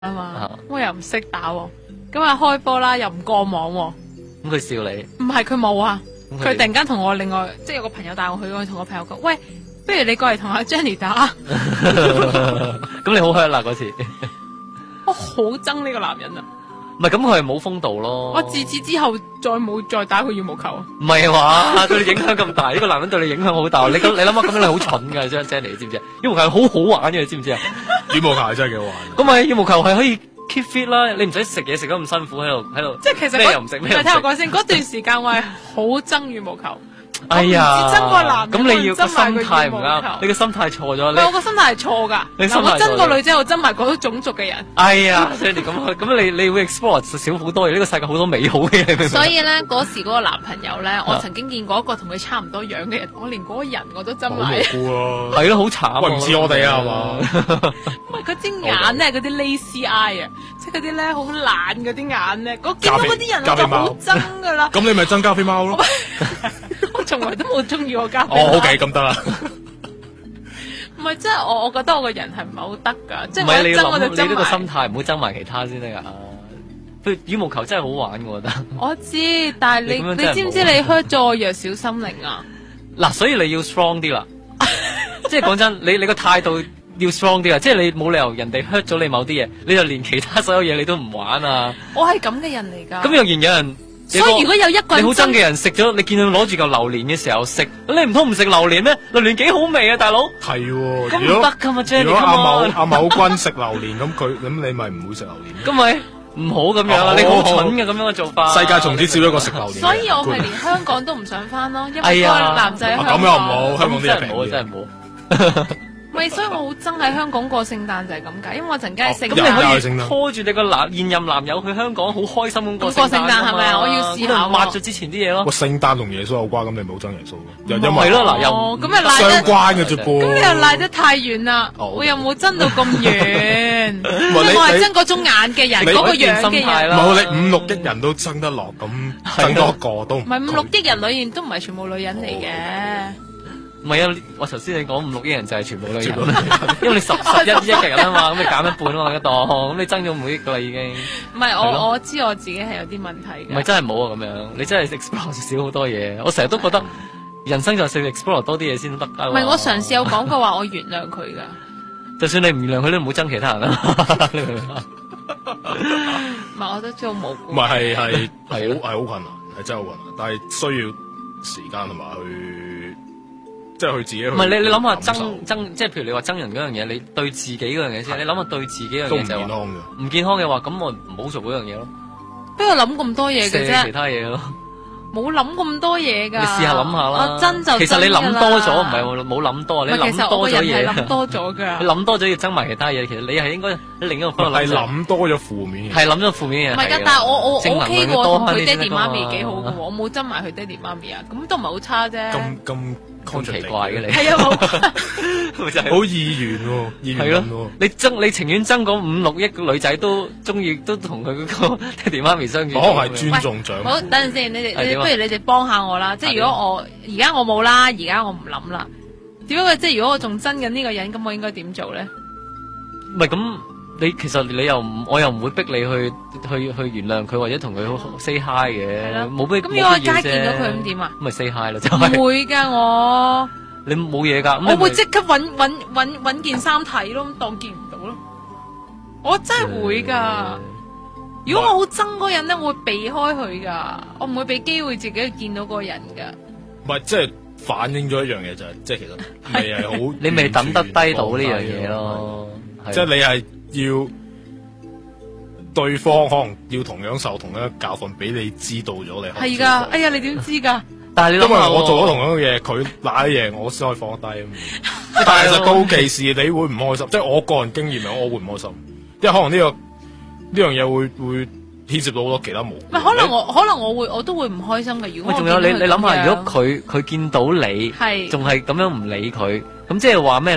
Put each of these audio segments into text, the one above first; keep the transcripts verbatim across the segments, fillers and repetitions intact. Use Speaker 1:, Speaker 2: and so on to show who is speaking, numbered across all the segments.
Speaker 1: 啊嘛，我又唔識打喎，咁啊開波啦，又唔過網喎。
Speaker 2: 咁佢笑你？
Speaker 1: 唔係佢冇啊，佢突然間同我另外即係有個朋友帶我去，我同我朋友講，喂，不如你過嚟同阿 Jenny 打。
Speaker 2: 咁你好 hurt 啦嗰次。
Speaker 1: 我好憎呢個男人啊！
Speaker 2: 唔係咁，佢係冇風度咯。
Speaker 1: 我自此之後再冇再打佢羽毛球。
Speaker 2: 唔係話對你影響咁大，呢個男人對你影響好大。你你諗下，咁樣你好蠢㗎，張 Jenny 知唔知啊？羽毛球係好好玩嘅，你知唔知啊？
Speaker 3: 羽毛球係真係幾好玩。
Speaker 2: 咁咪羽毛球係可以 keep fit 啦，你唔使食嘢食得咁辛苦喺度喺度。
Speaker 1: 即係其實
Speaker 2: 咩又唔食咩又唔食。
Speaker 1: 聽我講先，嗰段時間我係好憎羽毛球。
Speaker 2: 哎呀，
Speaker 1: 憎個男人，
Speaker 2: 咁你要個心態唔啱，你個心態錯咗。
Speaker 1: 唔係我個心態係錯㗎。嗱，我憎個女仔，我憎埋嗰種種族嘅人。
Speaker 2: 哎呀 ，Jenny 咁咁你你會 explore 少好多嘢，呢個世界好多美好嘅嘢。
Speaker 1: 所以咧嗰時嗰個男朋友咧，我曾經見過一個同佢差唔多樣嘅人，我連嗰個人我都憎埋。
Speaker 3: 好無辜啊！
Speaker 2: 係咯，好慘。
Speaker 3: 喂，唔似我哋啊，係嘛？
Speaker 1: 喂，嗰啲眼咧，嗰啲 lazy eye 啊，即係嗰啲咧好懶嗰啲眼咧，我見到嗰啲人我就好憎㗎啦。
Speaker 3: 咁你咪憎加菲貓咯？
Speaker 1: 我從來都冇中意過加菲貓。
Speaker 3: 哦，OK，咁得啦。
Speaker 1: 唔係，即係我，我覺得我個人係唔係好得㗎，即係我
Speaker 2: 一
Speaker 1: 憎我就憎埋。
Speaker 2: 你呢個心態唔好憎埋其他先得㗎。佢羽毛球真係好玩，我覺得。
Speaker 1: 我知，但係你你知唔知你 hurt 咗我弱小心靈啊？
Speaker 2: 嗱，所以你要 strong 啲啦。即係講真，你你個態度要 strong 啲啊！即係你冇理由人哋 hurt 咗你某啲嘢，你就連其他所有嘢你都唔玩啊！
Speaker 1: 我係咁嘅人嚟㗎。
Speaker 2: 咁若然有人，
Speaker 1: 所以如果有一個人
Speaker 2: 你好憎嘅人食咗，你見到攞住嚿榴蓮嘅時候食，你唔通唔食榴蓮咩？榴蓮幾好味啊，大佬！
Speaker 3: 係喎，
Speaker 2: 咁唔得㗎嘛 Jenny，
Speaker 3: 如果阿某阿某君食榴蓮，咁佢咁你咪唔會食榴蓮。
Speaker 2: 咁咪唔好咁樣啦，你好蠢嘅咁樣嘅做法。
Speaker 3: 世界從此少咗個食榴蓮。
Speaker 1: 所以我咪連香港都唔想翻咯，因為個男仔香港。
Speaker 3: 咁又唔好，香港啲
Speaker 2: 真係唔好，真係唔好。
Speaker 1: 咪所以我好憎喺香港過聖誕就係咁解，因為我陣間係聖誕。
Speaker 2: 咁你可以拖住你個男現任男友去香港，好開心咁過聖誕。過聖誕係咪啊？我要試下。抹咗之前啲嘢咯。
Speaker 3: 個聖誕同耶穌有關，咁你冇憎耶穌嘅，又因
Speaker 2: 為係咯嗱，又
Speaker 1: 咁又賴得
Speaker 3: 相關嘅啫噃。
Speaker 1: 咁你又賴得太遠啦，我又冇憎到咁遠。因為我係憎嗰種眼嘅人，嗰個樣嘅人。
Speaker 3: 冇你五六億人都憎得落，咁憎多個都唔
Speaker 1: 係五六億人裏面都唔係全部女人嚟嘅。
Speaker 2: 唔係啊！我頭先你講五六億人就係全部女人，因為你十十一億嘅人啊嘛，咁你減一半啊嘛，一檔咁你增咗五億噶啦已經。
Speaker 1: 唔係我我知我自己係有啲問題嘅。
Speaker 2: 唔係真係冇啊咁樣，你真係 explore 少好多嘢。我成日都覺得人生就係 explore 多啲嘢先得㗎。
Speaker 1: 唔係我嘗試有講過話我原諒佢㗎。
Speaker 2: 就算你唔原諒佢，都唔好憎其他人啦。你明唔明啊？
Speaker 1: 唔係，我覺得做無辜。
Speaker 3: 唔係係係係好係好困難，係真係好困難，但係需要時間同埋去。即係佢自己。唔
Speaker 2: 係你你諗下憎憎，即係譬如你話憎人嗰樣嘢，你對自己嗰樣嘢先。你諗下對自己嗰樣嘢就係唔健康嘅。唔健康嘅話，咁我唔好做嗰樣嘢咯。邊個諗咁多嘢嘅啫？其他嘢咯。冇諗咁多嘢㗎。你試下諗下啦。我真就其實你諗多咗，唔係冇諗多，你諗多咗嘢。諗多咗㗎。你諗多咗要憎埋其他嘢，其實你係應該另一個方向諗。
Speaker 3: 係諗多咗負面嘢。
Speaker 2: 係諗咗負面嘢。
Speaker 1: 唔係㗎，但係我我 O K 喎，同佢爹哋媽咪幾好嘅喎，我冇憎埋佢爹哋媽咪啊，咁都唔係好差啫。
Speaker 3: 咁咁。
Speaker 2: 咁奇怪嘅你，
Speaker 1: 係啊，
Speaker 3: 好意願喎，意願喎。
Speaker 2: 你憎你情願憎嗰五六億個女仔都中意，都同佢嗰個爹哋媽咪相處。
Speaker 3: 我係尊重長輩。
Speaker 1: 好，等陣先，你哋你不如你哋幫下我啦。即係如果我而家我冇啦，而家我唔諗啦。只不過即係如果我仲憎緊呢個人，咁我應該點做咧？
Speaker 2: 唔係咁。你其實你又唔，我又唔會逼你去去去原諒佢或者同佢 say hi 嘅，冇咩冇乜嘢啫。咁如果我街見到佢咁點啊？咁咪 say hi 咯，就係。唔會㗎我。你冇嘢㗎。我會即刻揾揾揾揾件衫睇咯，當見唔到咯。我真係會㗎。如果我好憎嗰個人咧，我會避開佢㗎，我唔會俾機會自己去見到嗰個人㗎。
Speaker 3: 唔係，即係反映咗一樣嘢就係，即係其實你係好，
Speaker 2: 你未等得低到呢樣嘢咯。
Speaker 3: 即係你係。要對方可能要同樣受同樣嘅教訓，俾你知道咗你係
Speaker 1: 噶。哎呀，你點知噶？
Speaker 2: 但係你
Speaker 3: 因為我做咗同樣嘅嘢，佢賴嘢，我先可以放得低啊嘛。但係其實到期時你會唔開心，即係我個人經驗啊，我會唔開心，因為可能呢個呢樣嘢會會牽涉到好多其他無。唔係，
Speaker 1: 可能我可能我會我都會唔開心嘅。如果
Speaker 2: 仲有你你諗下，如果佢佢見到你係仲係咁樣唔理佢，咁即係話咩咧？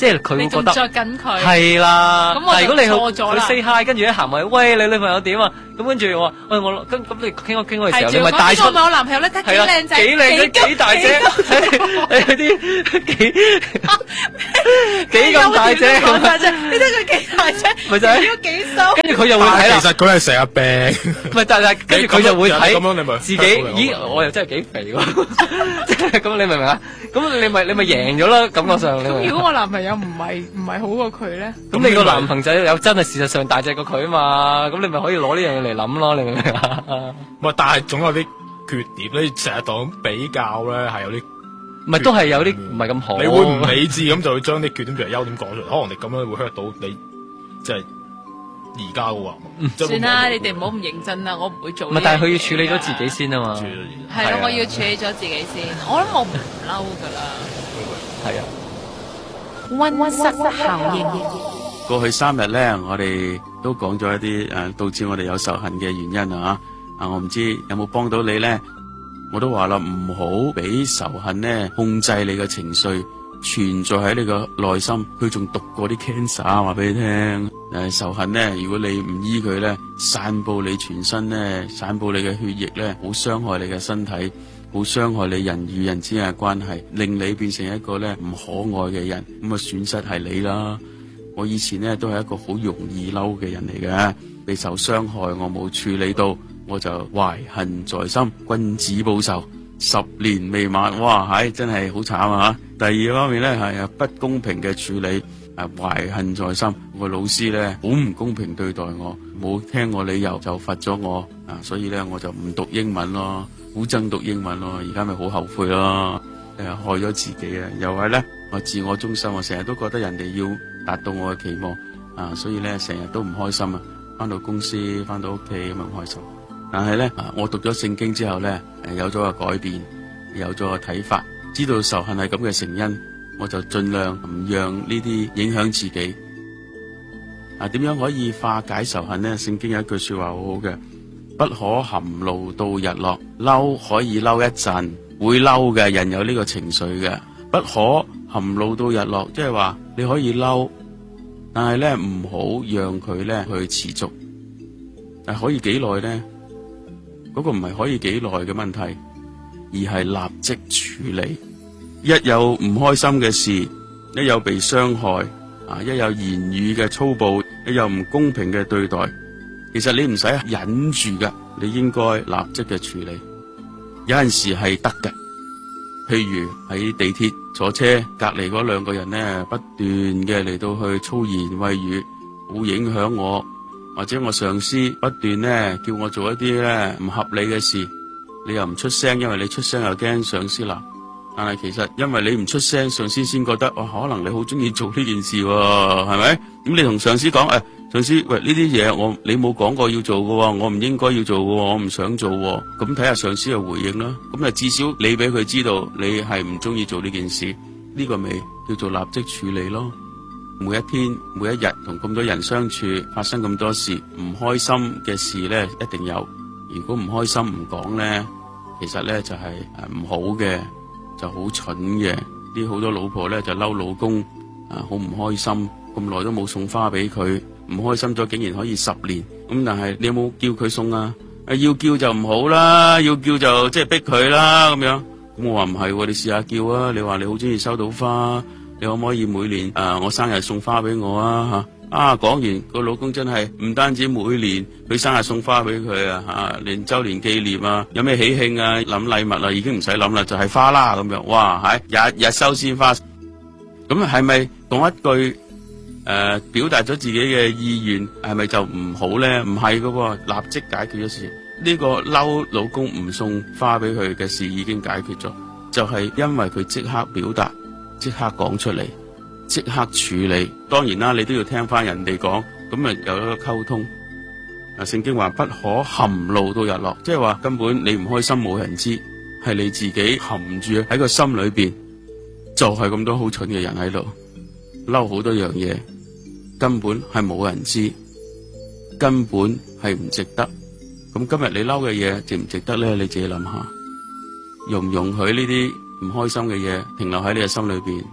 Speaker 2: 即係佢會覺得
Speaker 1: 着緊佢
Speaker 2: 係啦。
Speaker 1: 咁我就
Speaker 2: 如果你
Speaker 1: 錯咗啦。
Speaker 2: 佢 say hi，跟住一行埋，喂，你女朋友點啊？咁跟住我話，喂，我咁咁你傾我傾我嘅時候，你咪帶出。
Speaker 1: 係我男朋友咧，得幾靚仔，
Speaker 2: 幾靚仔，幾大隻，嗰啲幾幾咁大隻，
Speaker 1: 你睇佢幾大隻，
Speaker 2: 咪就係
Speaker 1: 幾瘦。
Speaker 2: 跟住佢又會睇啦。
Speaker 3: 其實佢係成日病。
Speaker 2: 唔係，但係跟住佢就會睇。
Speaker 3: 咁樣你咪
Speaker 2: 自己，咦，我又真係幾肥喎。即係咁，你明唔明啊？咁你咪你咪贏咗啦，感覺上。
Speaker 1: 咁如果我男朋友唔係唔係好過佢咧？
Speaker 2: 咁你個男朋友有真係事實上大隻過佢啊嘛？咁你咪可以攞呢樣嘢嚟諗咯，你明唔明啊？
Speaker 3: 唔係，但係總有啲缺點，你成日當比較咧，係有啲，
Speaker 2: 唔係都係有啲唔係咁好。
Speaker 3: 你會唔理智咁就會將啲缺點譬如優點講出嚟，可能你咁樣會 hurt 到你，即係而家嘅話。
Speaker 1: 算啦，你哋唔好咁認真啦，我唔會做。
Speaker 2: 唔係，但係佢要處理咗自己先啊嘛。
Speaker 1: 係咯，我要處理咗自己先。我諗我唔嬲噶啦。
Speaker 2: 係啊。
Speaker 1: 溫室效應。
Speaker 4: 過去三日咧，我哋都講咗一啲誒導致我哋有仇恨嘅原因啊！啊，我唔知有冇幫到你咧？我都話啦，唔好俾仇恨咧控制你嘅情緒，存在喺你個內心。佢仲毒過啲 cancer，話俾你聽。誒，仇恨咧，如果你唔醫佢咧，散佈你全身咧，散佈你嘅血液咧，好傷害你嘅身體，好傷害你人與人之間嘅關係，令你變成一個咧唔可愛嘅人。咁啊，損失係你啦。我以前咧都係一個好容易嬲嘅人嚟嘅，被受傷害我冇處理到，我就懷恨在心，君子報仇，十年未晚。哇，係真係好慘啊！第二方面咧係不公平嘅處理，誒懷恨在心。我老師咧好唔公平對待我，冇聽我理由就罰咗我啊，所以咧我就唔讀英文咯，好憎讀英文咯，而家咪好後悔咯，誒害咗自己啊！又係咧我自我中心，我成日都覺得人哋要達到我嘅期望啊，所以咧成日都唔開心啊！翻到公司，翻到屋企咁唔開心。但係咧，啊，我讀咗聖經之後咧，誒有咗個改變，有咗個睇法，知道仇恨係咁嘅成因，我就盡量唔讓呢啲影響自己。啊，點樣可以化解仇恨呢？聖經有一句說話好好嘅，不可含怒到日落。嬲可以嬲一陣，會嬲嘅人有呢個情緒嘅，不可含怒到日落，即係話你可以嬲，但係咧唔好讓佢咧去持續。但可以幾耐呢？嗰、那個唔係可以幾耐嘅問題，而係立即處理。一有唔開心嘅事，一有被傷害，啊，一有言語嘅粗暴，一有唔公平嘅對待，其實你唔使忍住噶，你應該立即嘅處理。有陣時係得嘅，譬如喺地鐵坐車隔籬嗰兩個人呢，不斷嘅嚟到去粗言穢語，好影響我。或者我上司不斷咧叫我做一啲咧唔合理嘅事，你又唔出聲，因為你出聲又驚上司鬧。但係其實因為你唔出聲，上司先覺得哇、哦，可能你好中意做呢件事喎，係咪？咁你同上司講誒、哎，上司喂，呢啲嘢我你冇講過要做嘅，我唔應該要做嘅，我唔想做。咁睇下上司嘅回應啦。咁啊至少你俾佢知道你係唔中意做呢件事，呢、呢個咪叫做立即處理咯。每一天每一日同咁多人相處，發生咁多事，唔開心嘅事咧一定有。如果唔開心唔講咧，其實咧就係誒唔好嘅，就好蠢嘅。啲好多老婆咧就嬲老公啊，好唔開心，咁耐都冇送花俾佢，唔開心咗竟然可以十年。咁但係你有冇叫佢送啊？誒要叫就唔好啦，要叫就即係逼佢啦咁樣。咁我話唔係，你試下叫啊！你話你好中意收到花。你可唔可以每年誒、呃、我生日送花俾我啊嚇？啊講完個老公真係唔單止每年佢生日送花俾佢啊嚇，連週年紀念啊，有咩喜慶啊諗禮物啊已經唔使諗啦，就係、是、花啦咁樣。哇係日日收鮮花，咁係咪講一句誒、呃、表達咗自己嘅意願係咪就唔好咧？唔係噶喎，立即解決咗事。呢、這個嬲老公唔送花俾佢嘅事已經解決咗，就係、是、因為佢即刻表達。即刻講出嚟，即刻處理。當然啦，你都要聽翻人哋講，咁咪有一個溝通。啊，聖經話不可含怒到日落，即係話根本你唔開心冇人知，係你自己含住喺個心裏邊，就係、是、咁多好蠢嘅人喺度嬲好多樣嘢，根本係冇人知，根本係唔值得。咁今日你嬲嘅嘢值唔值得咧？你自己諗下，容唔容許呢啲唔開心嘅嘢停留喺你嘅心裏邊，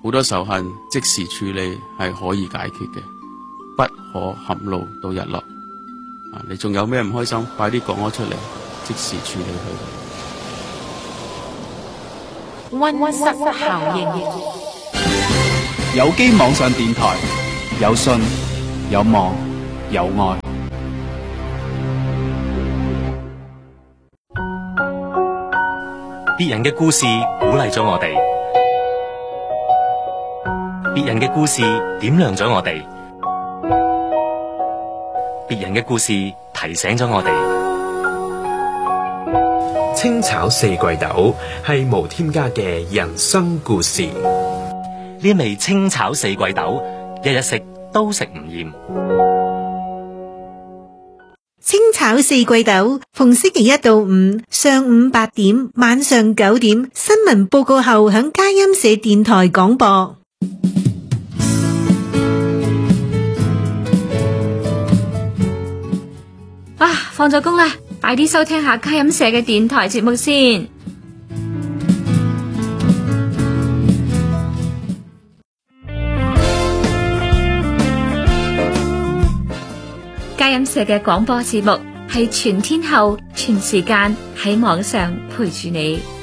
Speaker 4: 好多仇恨即時處理係可以解決嘅，不可含怒到日落。啊，你仲有咩唔開心，快啲講咗出嚟，即時處理佢。
Speaker 5: 溫溫室效應，
Speaker 6: 有機網上電台，有信有望有愛。
Speaker 7: 別人嘅故事鼓勵咗我哋，別人嘅故事點亮咗我哋，別人嘅故事提醒咗我哋。
Speaker 8: 清炒四季豆係無添加嘅人生故事，
Speaker 7: 呢味清炒四季豆，日日食都食唔厭。
Speaker 9: 清炒四季豆，逢星期一到五上午八點、晚上九點，新聞報告後響佳音社電台廣播。
Speaker 10: 啊，放咗工啦，快啲收聽下佳音社嘅電台節目先。佳音社嘅廣播節目係全天候、全時間喺網上陪住你。